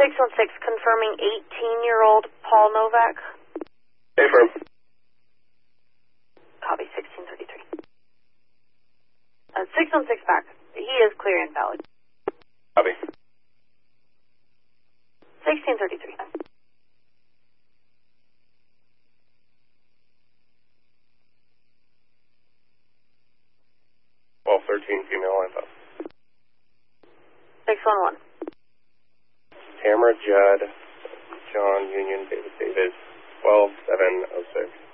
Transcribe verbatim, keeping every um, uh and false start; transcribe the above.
six one six, confirming eighteen-year-old Paul Novak. Affirm. Copy, sixteen thirty-three. Uh, six one six back. He is clear and valid. Copy. sixteen thirty-three. twelve thirteen, female info. six one one. Tamara Judd, John Union, David Davis, twelve seven oh six.